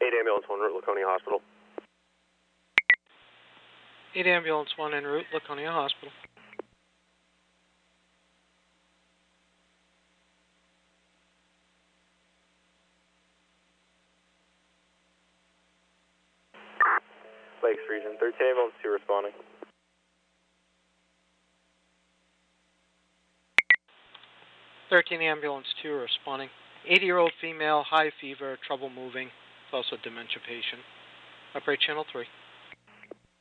8 ambulance 1, route Laconia Hospital. 8 ambulance 1 en route, Laconia Hospital. Lakes region, 13 ambulance 2 responding. 13 ambulance 2 responding. 80-year-old female, high fever, trouble moving. It's also a dementia patient. Operate channel 3.